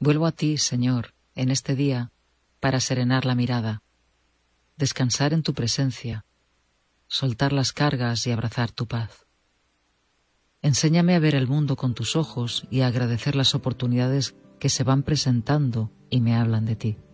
Vuelvo a ti, Señor, en este día, para serenar la mirada, descansar en tu presencia, soltar las cargas y abrazar tu paz. Enséñame a ver el mundo con tus ojos y a agradecer las oportunidades que se van presentando y me hablan de ti.